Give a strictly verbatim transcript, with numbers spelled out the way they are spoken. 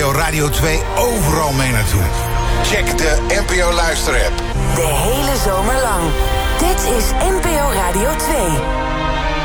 O Radio twee overal mee naartoe. Check de N P O Luister-app. De hele zomer lang. Dit is N P O Radio twee.